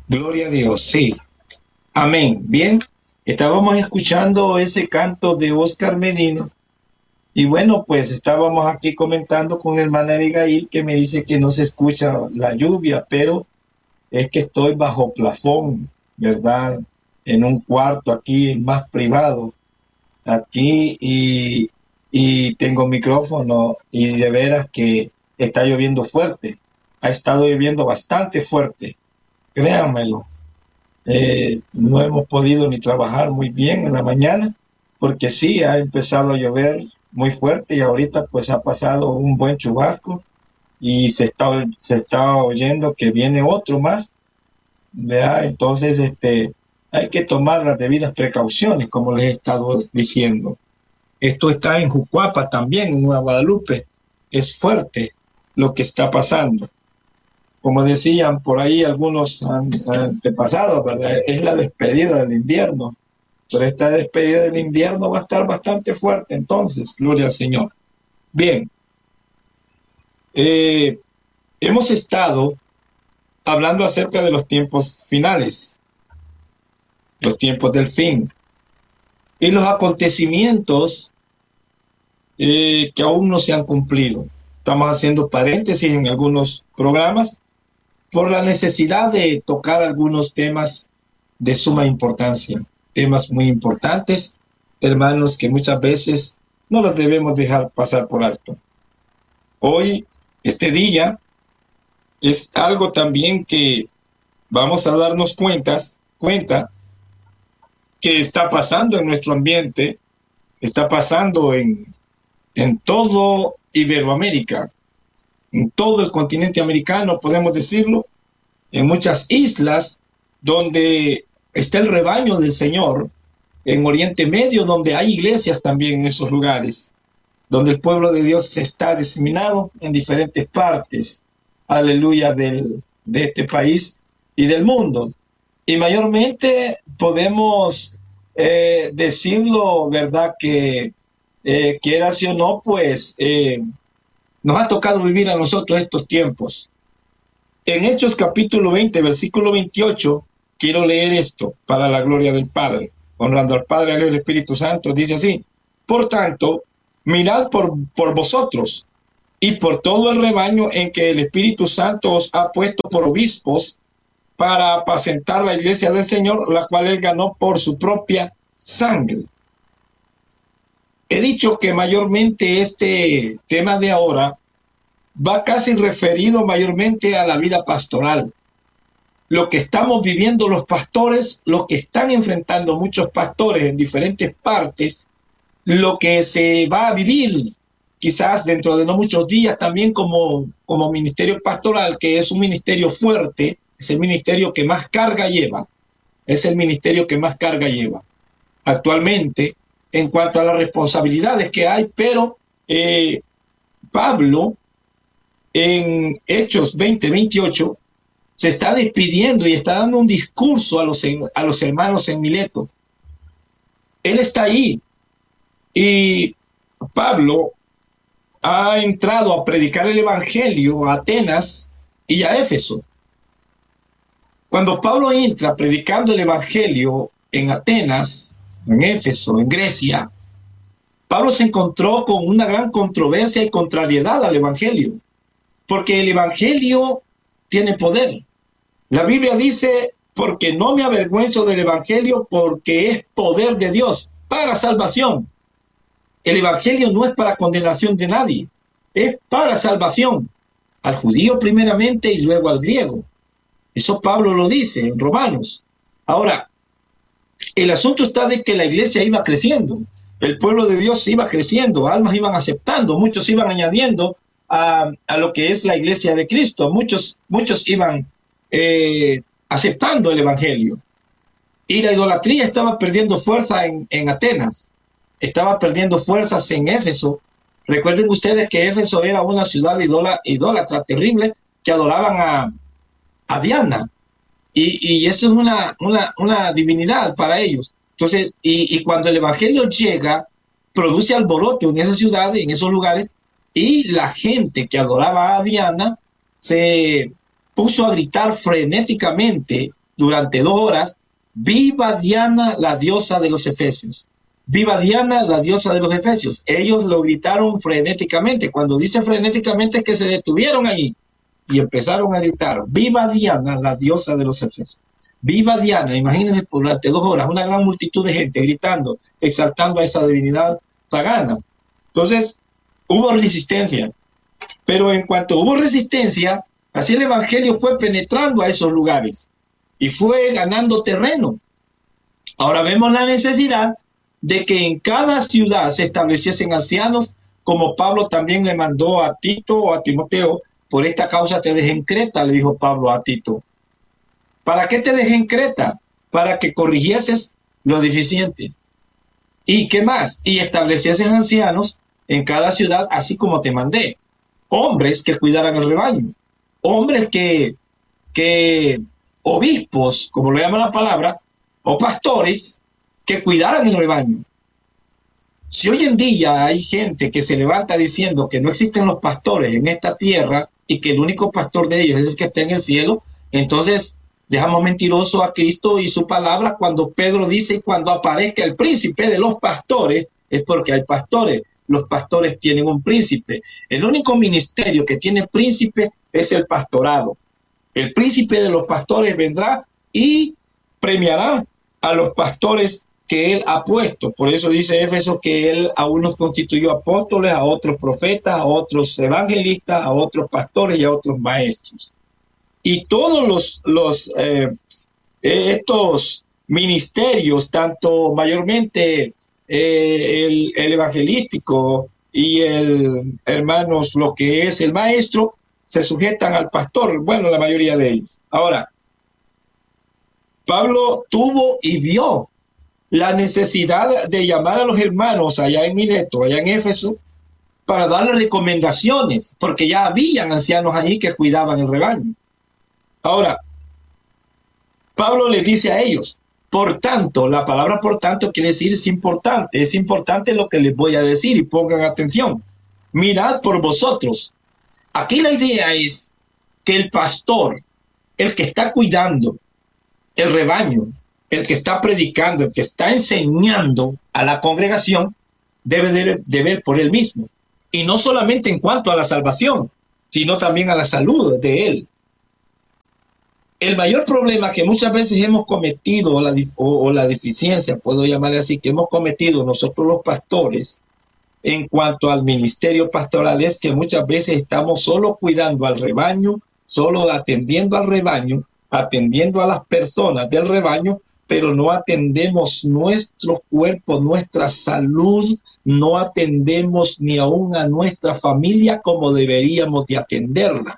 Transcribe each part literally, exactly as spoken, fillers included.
Gloria a Dios, sí. Amén. Bien, estábamos escuchando ese canto de Oscar Medina y bueno, pues estábamos aquí comentando con hermana Abigail que me dice que no se escucha la lluvia, pero es que estoy bajo plafón, ¿verdad? En un cuarto aquí más privado, aquí y, y tengo micrófono y de veras que está lloviendo fuerte. Ha estado lloviendo bastante fuerte, créanmelo. Eh, no hemos podido ni trabajar muy bien en la mañana porque sí, ha empezado a llover muy fuerte y ahorita pues ha pasado un buen chubasco y se está, se está oyendo que viene otro más, ¿verdad? Entonces este, hay que tomar las debidas precauciones, como les he estado diciendo. Esto está en Jucuapa también, en Nueva Guadalupe. Es fuerte lo que está pasando. Como decían por ahí algunos antepasados, ¿verdad? Es la despedida del invierno. Pero esta despedida del invierno va a estar bastante fuerte entonces, gloria al Señor. Bien, eh, hemos estado hablando acerca de los tiempos finales, los tiempos del fin, y los acontecimientos eh, que aún no se han cumplido. Estamos haciendo paréntesis en algunos programas por la necesidad de tocar algunos temas de suma importancia, temas muy importantes, hermanos, que muchas veces no los debemos dejar pasar por alto. Hoy, este día, es algo también que vamos a darnos cuentas, cuenta que está pasando en nuestro ambiente, está pasando en, en todo Iberoamérica, en todo el continente americano, podemos decirlo, en muchas islas donde está el rebaño del Señor, en Oriente Medio, donde hay iglesias también en esos lugares, donde el pueblo de Dios está diseminado en diferentes partes, aleluya, del, de este país y del mundo. Y mayormente podemos eh, decirlo, ¿verdad? Que eh, quiera sí o no, pues eh, nos ha tocado vivir a nosotros estos tiempos. En Hechos capítulo veinte, versículo veintiocho, quiero leer esto para la gloria del Padre, honrando al Padre, al Hijo y al Espíritu Santo. Dice así: por tanto, mirad por, por vosotros y por todo el rebaño en que el Espíritu Santo os ha puesto por obispos para apacentar la iglesia del Señor, la cual él ganó por su propia sangre. He dicho que mayormente este tema de ahora va casi referido mayormente a la vida pastoral. Lo que estamos viviendo los pastores, lo que están enfrentando muchos pastores en diferentes partes, lo que se va a vivir quizás dentro de no muchos días también como, como ministerio pastoral, que es un ministerio fuerte, es el ministerio que más carga lleva, es el ministerio que más carga lleva actualmente en cuanto a las responsabilidades que hay, pero eh, Pablo en Hechos veinte, veintiocho se está despidiendo y está dando un discurso a los, a los hermanos en Mileto. Él está ahí y Pablo ha entrado a predicar el evangelio a Atenas y a Éfeso. Cuando Pablo entra predicando el evangelio en Atenas, en Éfeso, en Grecia, Pablo se encontró con una gran controversia y contrariedad al evangelio, porque el evangelio tiene poder. La Biblia dice: porque no me avergüenzo del evangelio, porque es poder de Dios para salvación. El evangelio no es para condenación de nadie, es para salvación, al judío primeramente y luego al griego. Eso Pablo lo dice en Romanos. Ahora, el asunto está de que la iglesia iba creciendo, el pueblo de Dios iba creciendo, almas iban aceptando, muchos iban añadiendo a, a lo que es la iglesia de Cristo, muchos, muchos iban eh, aceptando el evangelio. Y la idolatría estaba perdiendo fuerza en, en Atenas, estaba perdiendo fuerzas en Éfeso. Recuerden ustedes que Éfeso era una ciudad idólatra, idólatra terrible, que adoraban a, a Diana. Y, y eso es una, una, una divinidad para ellos. Entonces, y, y cuando el evangelio llega, produce alboroto en esas ciudades, en esos lugares, y la gente que adoraba a Diana se puso a gritar frenéticamente durante dos horas, viva Diana, la diosa de los Efesios. Viva Diana, la diosa de los Efesios. Ellos lo gritaron frenéticamente. Cuando dice frenéticamente es que se detuvieron allí y empezaron a gritar, viva Diana, la diosa de los Efesios. Viva Diana, imagínense durante dos horas, una gran multitud de gente gritando, exaltando a esa divinidad pagana. Entonces, hubo resistencia. Pero en cuanto hubo resistencia, así el evangelio fue penetrando a esos lugares y fue ganando terreno. Ahora vemos la necesidad de que en cada ciudad se estableciesen ancianos, como Pablo también le mandó a Tito o a Timoteo. Por esta causa te dejé en Creta, le dijo Pablo a Tito. ¿Para qué te dejé en Creta? Para que corrigieses lo deficiente. ¿Y qué más? Y establecieses ancianos en cada ciudad, así como te mandé. Hombres que cuidaran el rebaño. Hombres que, que obispos, como lo llama la palabra, o pastores, que cuidaran el rebaño. Si hoy en día hay gente que se levanta diciendo que no existen los pastores en esta tierra y que el único pastor de ellos es el que está en el cielo, entonces dejamos mentiroso a Cristo y su palabra cuando Pedro dice cuando aparezca el príncipe de los pastores, es porque hay pastores. Los pastores tienen un príncipe. El único ministerio que tiene príncipe es el pastorado. El príncipe de los pastores vendrá y premiará a los pastores que él ha puesto. Por eso dice Éfeso que él a unos constituyó apóstoles, a otros profetas, a otros evangelistas, a otros pastores y a otros maestros. Y todos los, los eh, estos ministerios, tanto mayormente eh, el, el evangelístico y el, hermanos, lo que es el maestro, se sujetan al pastor, bueno, la mayoría de ellos. Ahora, Pablo tuvo y vio la necesidad de llamar a los hermanos allá en Mileto, allá en Éfeso, para darles recomendaciones, porque ya habían ancianos allí que cuidaban el rebaño. Ahora, Pablo les dice a ellos, por tanto, la palabra por tanto quiere decir es importante, es importante lo que les voy a decir y pongan atención. Mirad por vosotros. Aquí la idea es que el pastor, el que está cuidando el rebaño, el que está predicando, el que está enseñando a la congregación, debe de, de ver por él mismo. Y no solamente en cuanto a la salvación, sino también a la salud de él. El mayor problema que muchas veces hemos cometido, o la, o, o la deficiencia, puedo llamarle así, que hemos cometido nosotros los pastores, en cuanto al ministerio pastoral, es que muchas veces estamos solo cuidando al rebaño, solo atendiendo al rebaño, atendiendo a las personas del rebaño, pero no atendemos nuestro cuerpo, nuestra salud, no atendemos ni aún a nuestra familia como deberíamos de atenderla.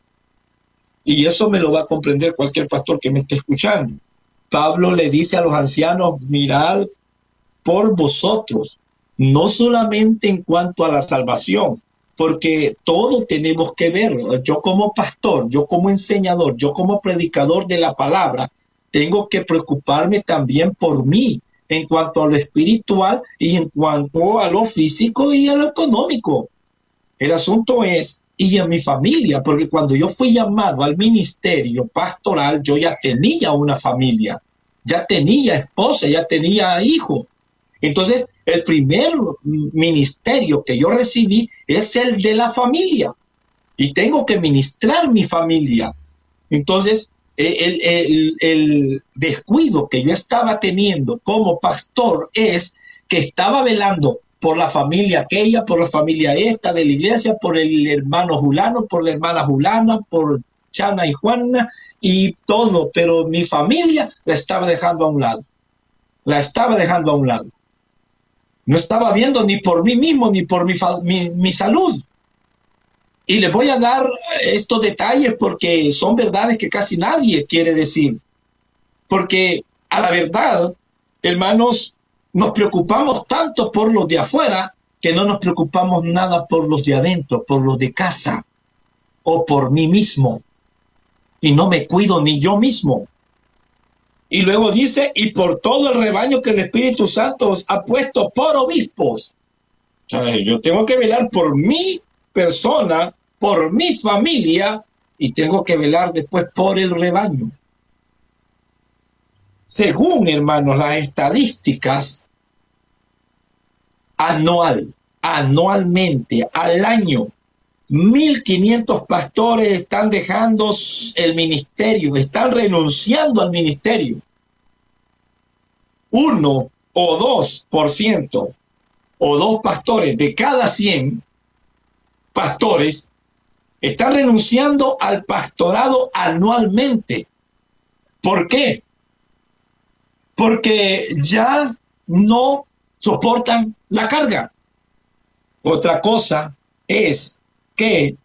Y eso me lo va a comprender cualquier pastor que me esté escuchando. Pablo le dice a los ancianos, mirad por vosotros, no solamente en cuanto a la salvación, porque todo tenemos que ver. Yo como pastor, yo como enseñador, yo como predicador de la palabra, tengo que preocuparme también por mí, en cuanto a lo espiritual y en cuanto a lo físico y a lo económico. El asunto es, y en mi familia, porque cuando yo fui llamado al ministerio pastoral, yo ya tenía una familia, ya tenía esposa, ya tenía hijo. Entonces, el primer ministerio que yo recibí es el de la familia, y tengo que ministrar mi familia. Entonces, el, el, el descuido que yo estaba teniendo como pastor es que estaba velando por la familia aquella, por la familia esta de la iglesia, por el hermano Julano, por la hermana Julana, por Chana y Juana y todo, pero mi familia la estaba dejando a un lado, la estaba dejando a un lado. No estaba viendo ni por mí mismo, ni por mi, mi, mi salud. Y les voy a dar estos detalles porque son verdades que casi nadie quiere decir. Porque a la verdad, hermanos, nos preocupamos tanto por los de afuera que no nos preocupamos nada por los de adentro, por los de casa o por mí mismo. Y no me cuido ni yo mismo. Y luego dice, y por todo el rebaño que el Espíritu Santo os ha puesto por obispos. O sea, yo tengo que velar por mi persona, por mi familia, y tengo que velar después por el rebaño. según, hermanos, las estadísticas, anual, anualmente, al año, mil quinientos pastores están dejando el ministerio, están renunciando al ministerio. Uno o dos por ciento o dos pastores de cada cien pastores están renunciando al pastorado anualmente. ¿Por qué? Porque ya no soportan la carga. Otra cosa es que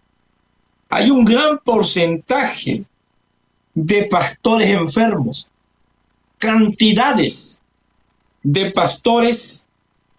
hay un gran porcentaje de pastores enfermos, cantidades de pastores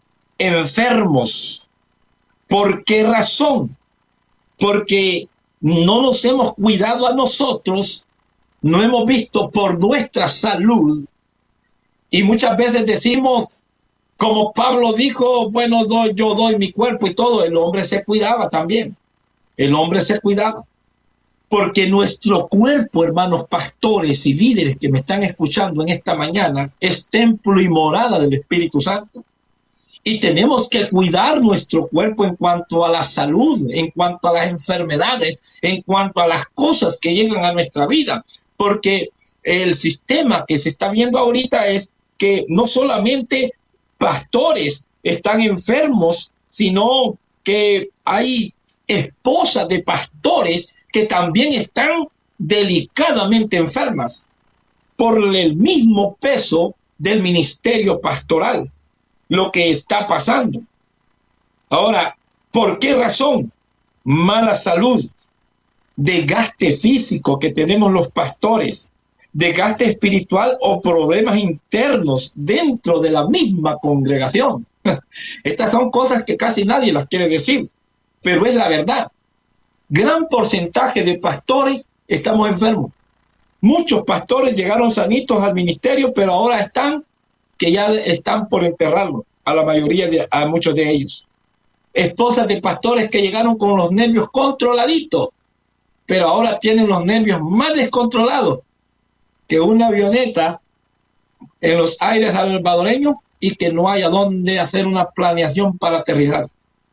enfermos. ¿Por qué razón? Porque no nos hemos cuidado a nosotros, no hemos visto por nuestra salud, y muchas veces decimos, como Pablo dijo, bueno, doy, yo doy mi cuerpo y todo. El hombre se cuidaba también. El hombre se cuidaba. Porque nuestro cuerpo, hermanos pastores y líderes que me están escuchando en esta mañana, es templo y morada del Espíritu Santo. Y tenemos que cuidar nuestro cuerpo en cuanto a la salud, en cuanto a las enfermedades, en cuanto a las cosas que llegan a nuestra vida. Porque el sistema que se está viendo ahorita es que no solamente pastores están enfermos, sino que hay esposas de pastores que también están delicadamente enfermas por el mismo peso del ministerio pastoral, lo que está pasando. Ahora, ¿por qué razón? Mala salud, desgaste físico que tenemos los pastores, desgaste espiritual o problemas internos dentro de la misma congregación. Estas son cosas que casi nadie las quiere decir, pero es la verdad. Gran porcentaje de pastores estamos enfermos. Muchos pastores llegaron sanitos al ministerio, pero ahora están que ya están por enterrarlo, a la mayoría de, a muchos de ellos. Esposas de pastores que llegaron con los nervios controladitos, pero ahora tienen los nervios más descontrolados que una avioneta en los aires salvadoreños y que no haya dónde hacer una planeación para aterrizar.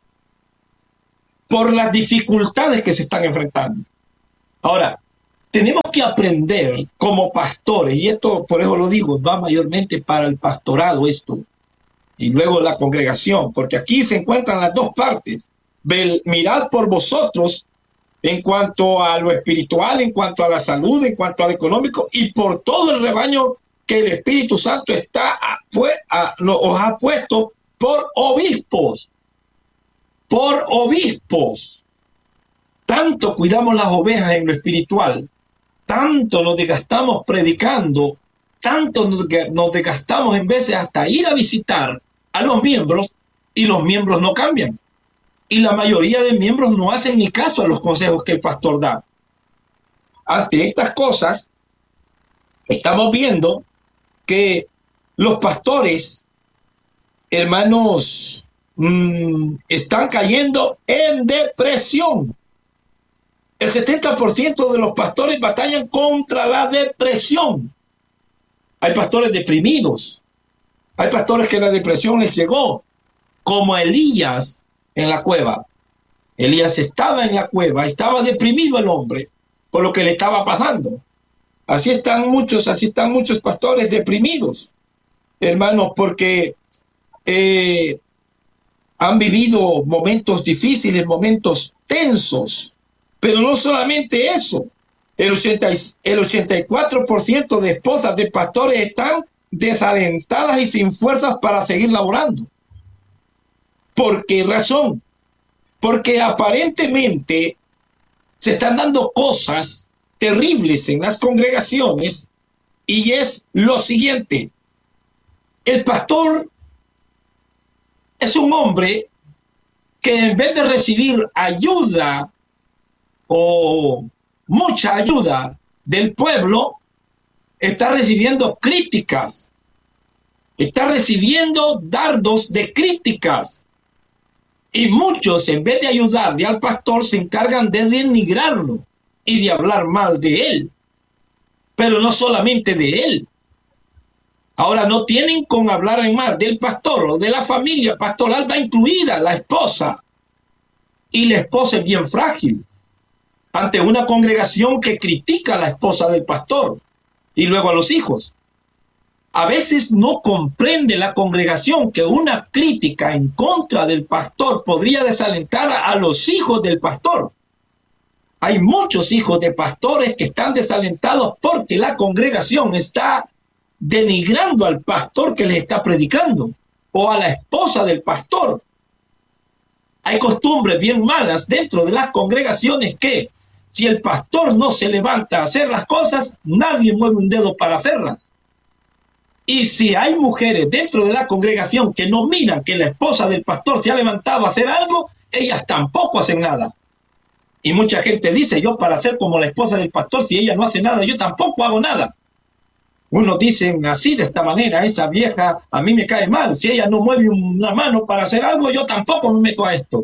Por las dificultades que se están enfrentando. Ahora, tenemos que aprender como pastores, y esto por eso lo digo, va mayormente para el pastorado esto, y luego la congregación, porque aquí se encuentran las dos partes. Mirad por vosotros en cuanto a lo espiritual, en cuanto a la salud, en cuanto a lo económico, y por todo el rebaño que el Espíritu Santo está a, a, lo, os ha puesto por obispos. Por obispos. Tanto cuidamos las ovejas en lo espiritual, tanto nos desgastamos predicando, tanto nos, nos desgastamos en veces hasta ir a visitar a los miembros, y los miembros no cambian. Y la mayoría de miembros no hacen ni caso a los consejos que el pastor da. Ante estas cosas, estamos viendo que los pastores, hermanos, mmm, están cayendo en depresión. El setenta por ciento de los pastores batallan contra la depresión. Hay pastores deprimidos. Hay pastores que la depresión les llegó, como Elías en la cueva. Elías estaba en la cueva, estaba deprimido el hombre por lo que le estaba pasando. Así están muchos, así están muchos pastores deprimidos, hermanos, porque eh, han vivido momentos difíciles, momentos tensos. Pero no solamente eso, el, ochenta, el ochenta y cuatro por ciento de esposas de pastores están desalentadas y sin fuerzas para seguir laborando. ¿Por qué razón? Porque aparentemente se están dando cosas terribles en las congregaciones, y es lo siguiente: el pastor es un hombre que en vez de recibir ayuda o mucha ayuda del pueblo, está recibiendo críticas, está recibiendo dardos de críticas. Y muchos, en vez de ayudarle al pastor, se encargan de denigrarlo y de hablar mal de él. Pero no solamente de él, Ahora no tienen con hablar en mal del pastor o de la familia pastoral, va incluida la esposa. Y la esposa es bien frágil ante una congregación que critica a la esposa del pastor y luego a los hijos. A veces no comprende la congregación que una crítica en contra del pastor podría desalentar a los hijos del pastor. Hay muchos hijos de pastores que están desalentados porque la congregación está denigrando al pastor que les está predicando o a la esposa del pastor. Hay costumbres bien malas dentro de las congregaciones que si el pastor no se levanta a hacer las cosas, nadie mueve un dedo para hacerlas. Y si hay mujeres dentro de la congregación que no miran que la esposa del pastor se ha levantado a hacer algo, ellas tampoco hacen nada. Y mucha gente dice, yo para hacer como la esposa del pastor, si ella no hace nada, yo tampoco hago nada. Unos dicen así, de esta manera, esa vieja a mí me cae mal. Si ella no mueve una mano para hacer algo, yo tampoco me meto a esto.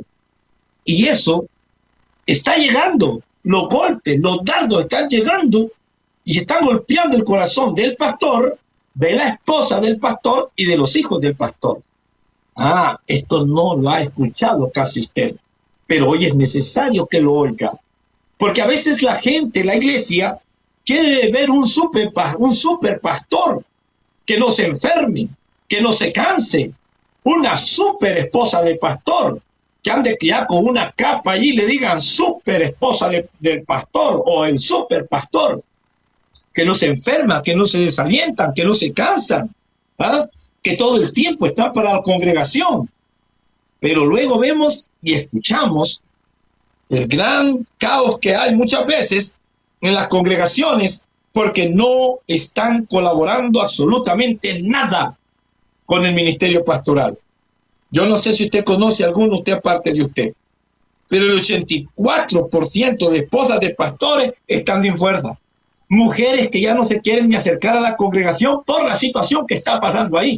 Y eso está llegando. Los golpes, los dardos están llegando y están golpeando el corazón del pastor, de la esposa del pastor y de los hijos del pastor. Ah, esto no lo ha escuchado casi usted, pero hoy es necesario que lo oiga. Porque a veces la gente, la iglesia, quiere ver un super, un super pastor que no se enferme, que no se canse, una super esposa de pastor, que ande ya con una capa allí y le digan super esposa de, del pastor o el super pastor, que no se enferma, que no se desalientan, que no se cansan, ¿ah? Que todo el tiempo está para la congregación. Pero luego vemos y escuchamos el gran caos que hay muchas veces en las congregaciones porque no están colaborando absolutamente nada con el ministerio pastoral. Yo no sé si usted conoce a alguno, usted aparte de usted, pero el ochenta y cuatro por ciento de esposas de pastores están sin fuerza. Mujeres que ya no se quieren ni acercar a la congregación por la situación que está pasando ahí,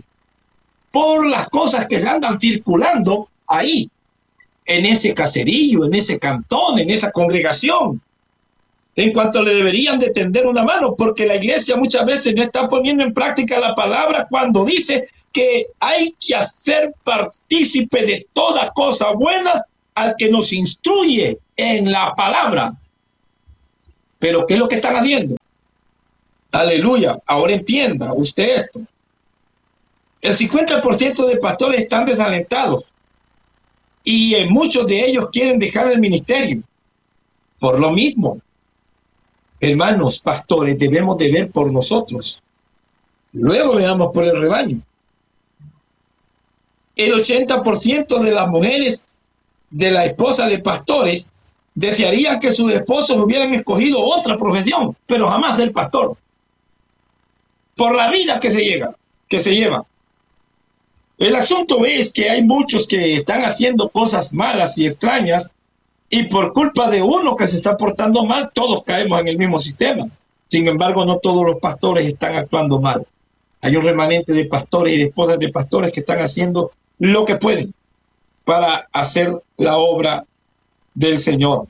por las cosas que se andan circulando ahí, en ese caserillo, en ese cantón, en esa congregación, en cuanto le deberían de tender una mano, porque la iglesia muchas veces no está poniendo en práctica la palabra cuando dice que hay que hacer partícipe de toda cosa buena al que nos instruye en la palabra. Pero ¿qué es lo que están haciendo? Aleluya, ahora entienda usted esto. El cincuenta por ciento de pastores están desalentados y eh, muchos de ellos quieren dejar el ministerio. Por lo mismo, hermanos pastores, debemos de ver por nosotros. Luego veamos por el rebaño. El ochenta por ciento de las mujeres de la esposa de pastores desearían que sus esposos hubieran escogido otra profesión, pero jamás del pastor. Por la vida que se llega, que se lleva. El asunto es que hay muchos que están haciendo cosas malas y extrañas y por culpa de uno que se está portando mal, todos caemos en el mismo sistema. Sin embargo, no todos los pastores están actuando mal. Hay un remanente de pastores y de esposas de pastores que están haciendo lo que pueden para hacer la obra del Señor.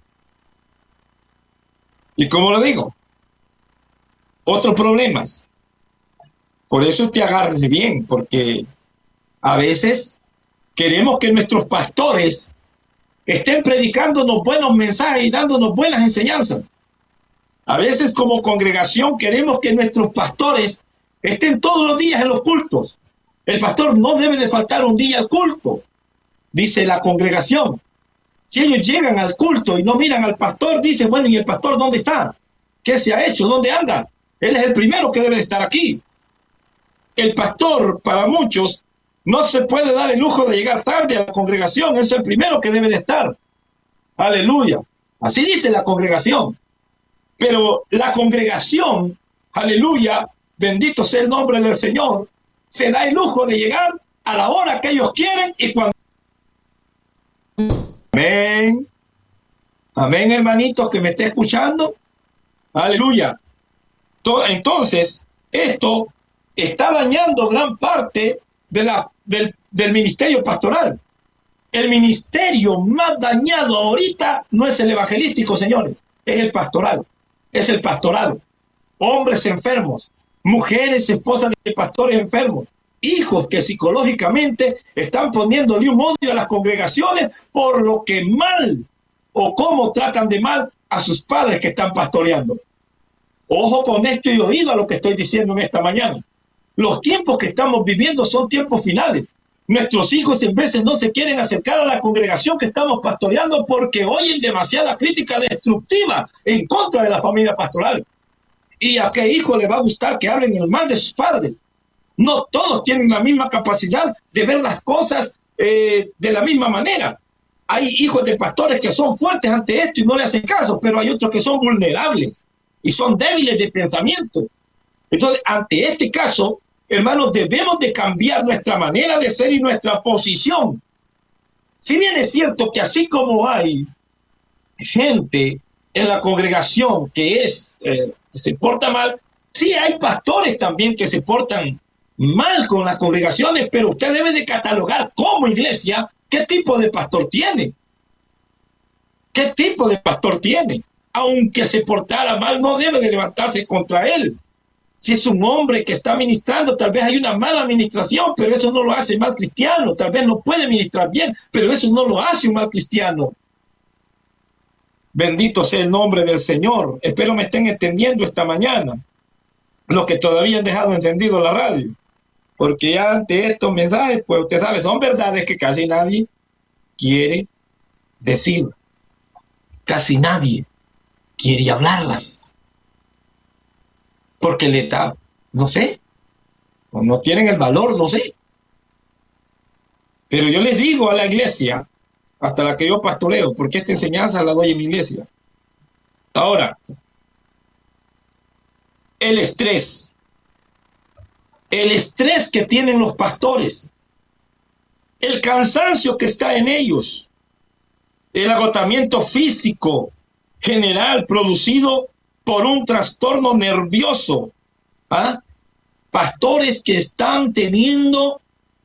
Y como lo digo, otros problemas. Por eso te agarres bien, porque a veces queremos que nuestros pastores estén predicándonos buenos mensajes y dándonos buenas enseñanzas. A veces como congregación queremos que nuestros pastores estén todos los días en los cultos. El pastor no debe de faltar un día al culto, dice la congregación. Si ellos llegan al culto y no miran al pastor, dicen, bueno, ¿y el pastor dónde está? ¿Qué se ha hecho? ¿Dónde anda? Él es el primero que debe de estar aquí. El pastor, para muchos, no se puede dar el lujo de llegar tarde a la congregación. Es el primero que debe de estar. Aleluya. Así dice la congregación. Pero la congregación, aleluya, bendito sea el nombre del Señor, se da el lujo de llegar a la hora que ellos quieren y cuando... Amén. Amén, hermanitos que me esté escuchando. Aleluya. Entonces, esto está dañando gran parte de la, del, del ministerio pastoral. El ministerio más dañado ahorita no es el evangelístico, señores, es el pastoral, es el pastorado. Hombres enfermos, mujeres, esposas de pastores enfermos, hijos que psicológicamente están poniéndole un odio a las congregaciones por lo que mal o cómo tratan de mal a sus padres que están pastoreando. Ojo con esto y oído a lo que estoy diciendo en esta mañana. Los tiempos que estamos viviendo son tiempos finales. Nuestros hijos en veces no se quieren acercar a la congregación que estamos pastoreando porque oyen demasiada crítica destructiva en contra de la familia pastoral. ¿Y a qué hijo le va a gustar que hablen el mal de sus padres? No todos tienen la misma capacidad de ver las cosas eh, de la misma manera. Hay hijos de pastores que son fuertes ante esto y no le hacen caso, pero hay otros que son vulnerables y son débiles de pensamiento. Entonces, ante este caso, hermanos, debemos de cambiar nuestra manera de ser y nuestra posición. Si bien es cierto que así como hay gente en la congregación que es eh, se porta mal, sí hay pastores también que se portan mal con las congregaciones, pero usted debe de catalogar como iglesia qué tipo de pastor tiene. ¿Qué tipo de pastor tiene? Aunque se portara mal, no debe de levantarse contra él. Si es un hombre que está ministrando, tal vez hay una mala administración, pero eso no lo hace mal cristiano. Tal vez no puede ministrar bien, pero eso no lo hace un mal cristiano. Bendito sea el nombre del Señor. Espero me estén entendiendo esta mañana. Los que todavía han dejado encendido la radio. Porque ya ante estos mensajes, pues usted sabe, son verdades que casi nadie quiere decir. Casi nadie quiere hablarlas. Porque le da, no sé, o no tienen el valor, no sé. Pero yo les digo a la iglesia, hasta la que yo pastoreo, porque esta enseñanza la doy en mi iglesia. Ahora, el estrés. El estrés que tienen los pastores. El cansancio que está en ellos. El agotamiento físico general producido por un trastorno nervioso. ¿Ah? Pastores que están teniendo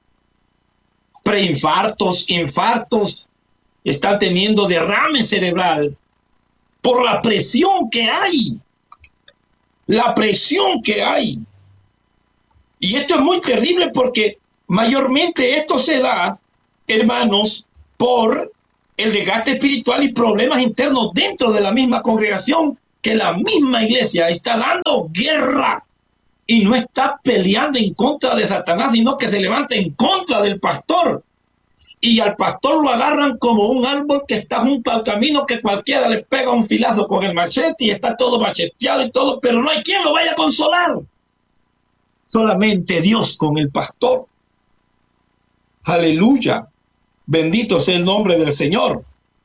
preinfartos, infartos, están teniendo derrame cerebral por la presión que hay. La presión que hay. Y esto es muy terrible porque mayormente esto se da, hermanos, por el desgaste espiritual y problemas internos dentro de la misma congregación, que la misma iglesia está dando guerra y no está peleando en contra de Satanás, sino que se levanta en contra del pastor. Y al pastor lo agarran como un árbol que está junto al camino, que cualquiera le pega un filazo con el machete y está todo macheteado y todo, pero no hay quien lo vaya a consolar. Solamente Dios con el pastor. Aleluya. Bendito sea el nombre del Señor.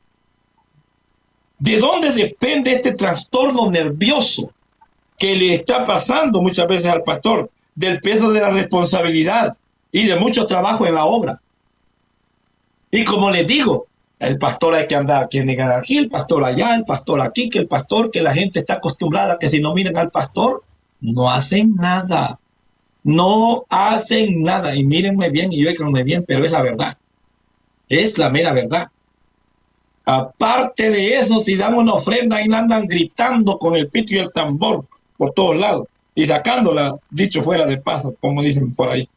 ¿De dónde depende este trastorno nervioso que le está pasando muchas veces al pastor? Del peso de la responsabilidad y de mucho trabajo en la obra. Y como les digo, el pastor hay que andar, quiere llegar aquí, el pastor allá, el pastor aquí, que el pastor, que la gente está acostumbrada a que si no miran al pastor, no hacen nada. No hacen nada. Y mírenme bien y oíganme bien, pero es la verdad. Es la mera verdad. Aparte de eso, si dan una ofrenda y andan gritando con el pito y el tambor por todos lados y sacándola, dicho fuera de paso, como dicen por ahí.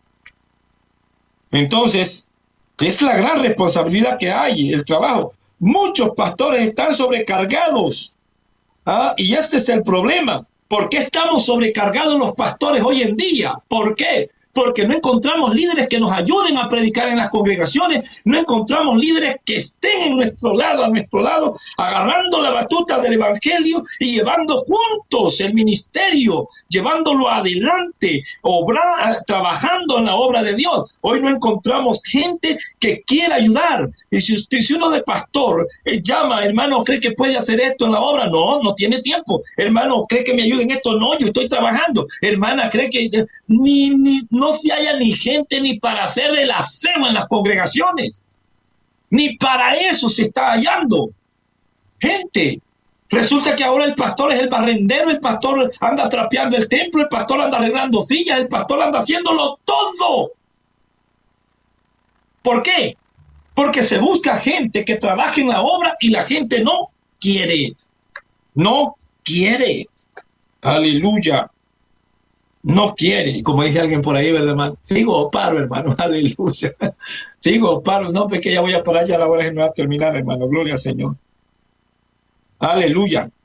Entonces, es la gran responsabilidad que hay, el trabajo. Muchos pastores están sobrecargados. ¿Ah? Y este es el problema. ¿Por qué estamos sobrecargados los pastores hoy en día? ¿Por qué? Porque no encontramos líderes que nos ayuden a predicar en las congregaciones, no encontramos líderes que estén en nuestro lado, a nuestro lado, agarrando la batuta del evangelio y llevando juntos el ministerio, llevándolo adelante, obra, trabajando en la obra de Dios. Hoy no encontramos gente que quiera ayudar. Y si, usted, si uno de pastor eh, llama, hermano, ¿cree que puede hacer esto en la obra? No, no tiene tiempo. Hermano, ¿cree que me ayude en esto? No, yo estoy trabajando. Hermana, ¿cree que eh, ni, ni, no se haya ni gente ni para hacerle el aseo en las congregaciones? Ni para eso se está hallando gente. Resulta que ahora el pastor es el barrendero, el pastor anda trapeando el templo, el pastor anda arreglando sillas, el pastor anda haciéndolo todo. ¿Por qué? Porque se busca gente que trabaje en la obra y la gente no quiere. No quiere. Aleluya. No quiere. Y como dice alguien por ahí, ¿verdad, hermano? Sigo o paro, hermano. Aleluya. Sigo o paro. No, porque ya voy a parar, ya la hora no va a terminar, hermano. Gloria al Señor. Aleluya.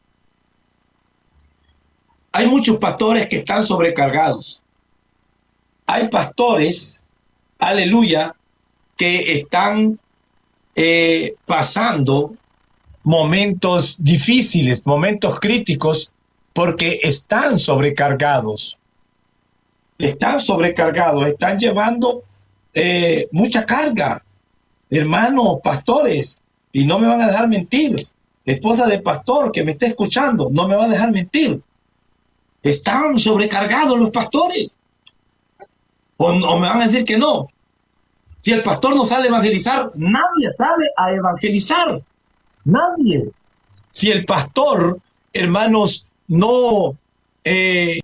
Hay muchos pastores que están sobrecargados. Hay pastores, aleluya, que están eh, pasando momentos difíciles, momentos críticos, porque están sobrecargados. Están sobrecargados, están llevando eh, mucha carga. Hermanos, pastores, y no me van a dejar mentir. Esposa de pastor que me está escuchando, no me va a dejar mentir. Están sobrecargados los pastores. O, o me van a decir que no. Si el pastor no sabe evangelizar, nadie sabe a evangelizar. Nadie. Si el pastor, hermanos, no eh,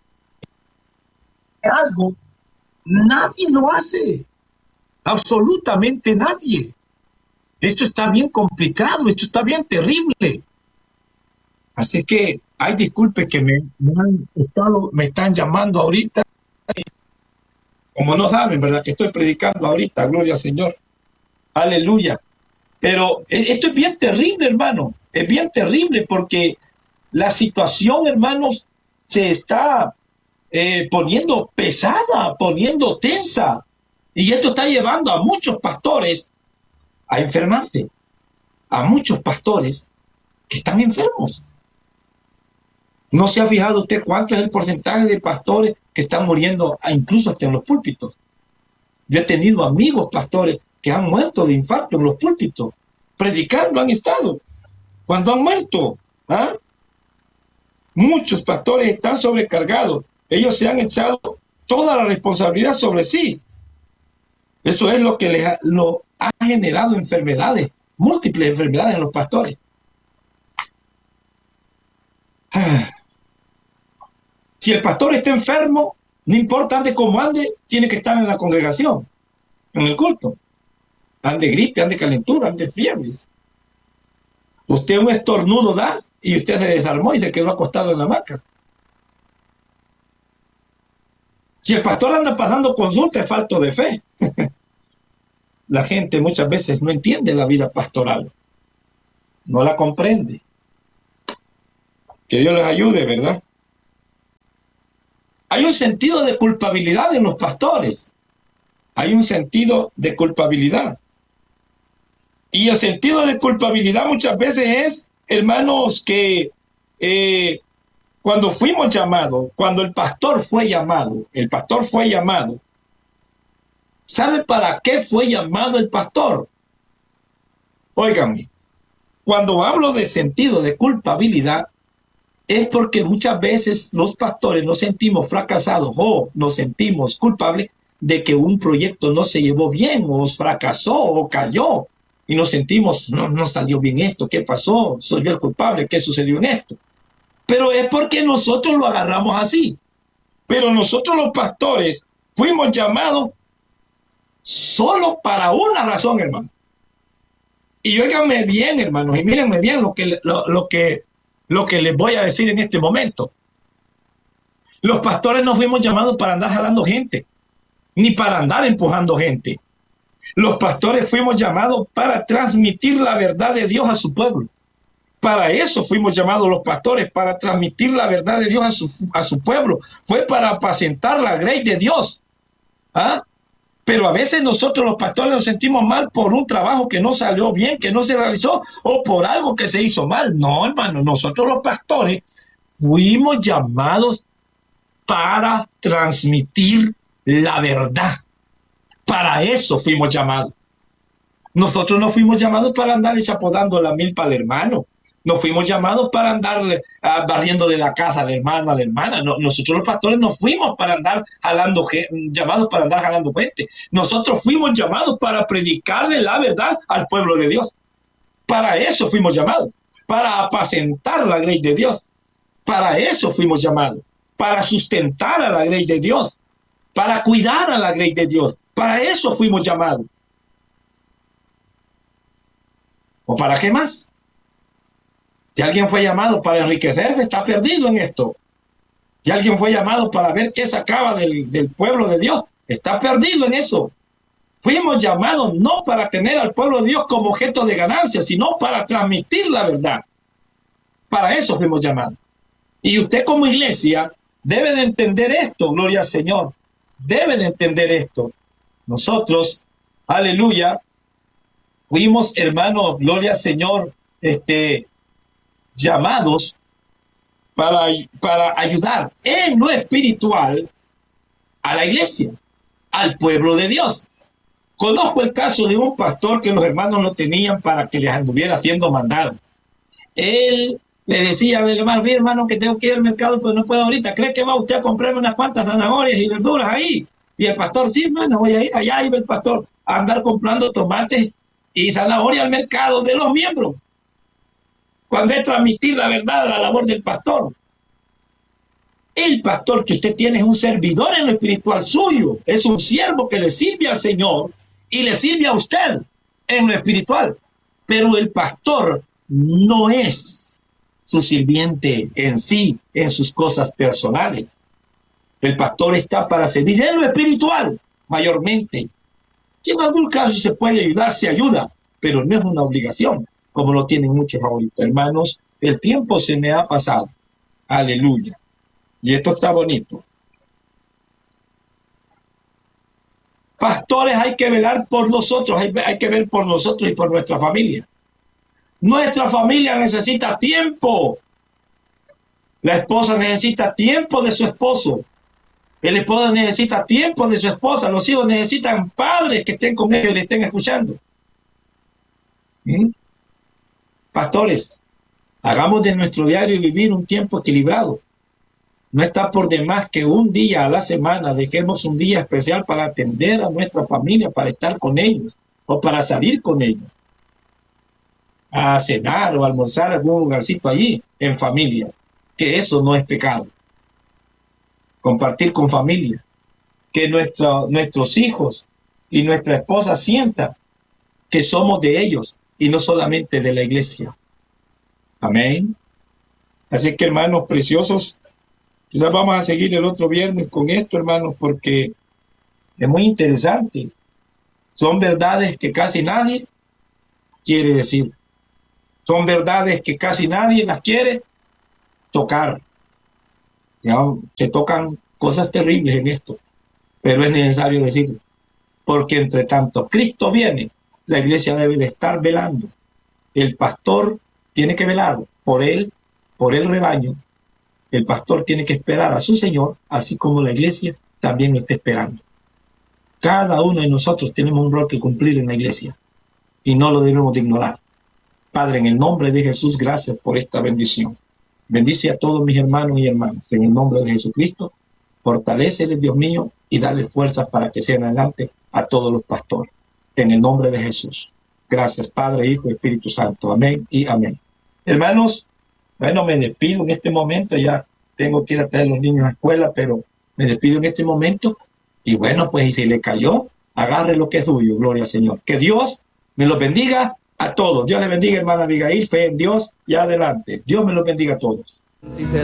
algo, nadie lo hace. Absolutamente nadie. Esto está bien complicado, esto está bien terrible. Así que, ay, disculpe que me, me han estado, me están llamando ahorita. Como no saben, ¿verdad? Que estoy predicando ahorita, gloria al Señor. Aleluya. Pero esto es bien terrible, hermano. Es bien terrible porque la situación, hermanos, se está eh, poniendo pesada, poniendo tensa. Y esto está llevando a muchos pastores a enfermarse. A muchos pastores que están enfermos. ¿No se ha fijado usted cuánto es el porcentaje de pastores que están muriendo, incluso hasta en los púlpitos? Yo he tenido amigos pastores que han muerto de infarto en los púlpitos. Predicando han estado. Cuando han muerto. ¿Ah? Muchos pastores están sobrecargados. Ellos se han echado toda la responsabilidad sobre sí. Eso es lo que les ha, lo ha generado enfermedades, múltiples enfermedades en los pastores. Ah. Si el pastor está enfermo, no importa ande como ande, tiene que estar en la congregación, en el culto. Ande gripe, ande calentura, ande fiebre. Usted un estornudo da y usted se desarmó y se quedó acostado en la hamaca. Si el pastor anda pasando consulta, es falto de fe. La gente muchas veces no entiende la vida pastoral. No la comprende. Que Dios les ayude, ¿verdad? Hay un sentido de culpabilidad en los pastores. Hay un sentido de culpabilidad. Y el sentido de culpabilidad muchas veces es, hermanos, que eh, cuando fuimos llamados, cuando el pastor fue llamado, el pastor fue llamado, ¿sabe para qué fue llamado el pastor? Óigame, cuando hablo de sentido de culpabilidad, es porque muchas veces los pastores nos sentimos fracasados o nos sentimos culpables de que un proyecto no se llevó bien o fracasó o cayó y nos sentimos, no, no salió bien esto, ¿qué pasó? Soy yo el culpable, ¿qué sucedió en esto? Pero es porque nosotros lo agarramos así. Pero nosotros los pastores fuimos llamados solo para una razón, hermano. Y óiganme bien, hermanos, y mírenme bien lo que, lo, lo que Lo que les voy a decir en este momento. Los pastores no fuimos llamados para andar jalando gente, ni para andar empujando gente. Los pastores fuimos llamados para transmitir la verdad de Dios a su pueblo. Para eso fuimos llamados los pastores, para transmitir la verdad de Dios a su, a su pueblo. Fue para apacentar la grey de Dios. ¿Ah? Pero a veces nosotros los pastores nos sentimos mal por un trabajo que no salió bien, que no se realizó, o por algo que se hizo mal. No, hermano, nosotros los pastores fuimos llamados para transmitir la verdad. Para eso fuimos llamados. Nosotros no fuimos llamados para andarle chapodando la milpa al hermano. No fuimos llamados para andarle uh, barriéndole la casa al hermano, a la hermana. No, nosotros los pastores no fuimos para andar jalando, llamados para andar jalando gente. Nosotros fuimos llamados para predicarle la verdad al pueblo de Dios. Para eso fuimos llamados. Para apacentar la grey de Dios. Para eso fuimos llamados. Para sustentar a la grey de Dios. Para cuidar a la grey de Dios. Para eso fuimos llamados. ¿O para qué más? Si alguien fue llamado para enriquecerse, está perdido en esto. Si alguien fue llamado para ver qué sacaba del, del pueblo de Dios, está perdido en eso. Fuimos llamados no para tener al pueblo de Dios como objeto de ganancia, sino para transmitir la verdad. Para eso fuimos llamados. Y usted como iglesia debe de entender esto, gloria al Señor. Debe de entender esto. Nosotros, aleluya, fuimos, hermanos, gloria al Señor, este, llamados para, para ayudar en lo espiritual a la iglesia, al pueblo de Dios. Conozco el caso de un pastor que los hermanos lo tenían para que les anduviera haciendo mandado. Él le decía al hermano, mi hermano, que tengo que ir al mercado, pero no puedo ahorita. ¿Cree que va usted a comprarme unas cuantas zanahorias y verduras ahí? Y el pastor, sí, hermano, voy a ir. Allá iba el pastor a andar comprando tomates y zanahoria al mercado de los miembros. Cuando es transmitir la verdad a la labor del pastor. El pastor que usted tiene es un servidor en lo espiritual suyo. Es un siervo que le sirve al Señor y le sirve a usted en lo espiritual. Pero el pastor no es su sirviente en sí, en sus cosas personales. El pastor está para servir en lo espiritual, mayormente. Si en algún caso se puede ayudar, se ayuda, pero no es una obligación, como lo tienen muchos ahorita. Hermanos, el tiempo se me ha pasado. Aleluya. Y esto está bonito. Pastores, hay que velar por nosotros, hay, hay que ver por nosotros y por nuestra familia. Nuestra familia necesita tiempo. La esposa necesita tiempo de su esposo. El esposo necesita tiempo de su esposa. Los hijos necesitan padres que estén con ellos y le estén escuchando. ¿Mm? Pastores, hagamos de nuestro diario vivir un tiempo equilibrado. No está por demás que un día a la semana dejemos un día especial para atender a nuestra familia, para estar con ellos o para salir con ellos a cenar o almorzar en algún lugarcito allí en familia, que eso no es pecado. Compartir con familia, que nuestra, nuestros hijos y nuestra esposa sientan que somos de ellos y no solamente de la iglesia. Amén. Así que, hermanos preciosos, quizás vamos a seguir el otro viernes con esto, hermanos, porque es muy interesante. Son verdades que casi nadie quiere decir. Son verdades que casi nadie las quiere tocar. Ya, se tocan cosas terribles en esto, pero es necesario decirlo. Porque entre tanto Cristo viene, la iglesia debe de estar velando. El pastor tiene que velar por él, por el rebaño. El pastor tiene que esperar a su Señor, así como la iglesia también lo está esperando. Cada uno de nosotros tenemos un rol que cumplir en la iglesia y no lo debemos de ignorar. Padre, en el nombre de Jesús, gracias por esta bendición. Bendice a todos mis hermanos y hermanas. En el nombre de Jesucristo, fortaléceles, Dios mío, y dale fuerzas para que sean adelante a todos los pastores. En el nombre de Jesús. Gracias, Padre, Hijo y Espíritu Santo. Amén y amén. Hermanos, bueno, me despido en este momento. Ya tengo que ir a traer a los niños a la escuela, pero me despido en este momento. Y bueno, pues, y si le cayó, agarre lo que es suyo. Gloria al Señor. Que Dios me los bendiga a todos. Dios le bendiga, hermana Abigail. Fe en Dios y adelante. Dios me los bendiga a todos. Dice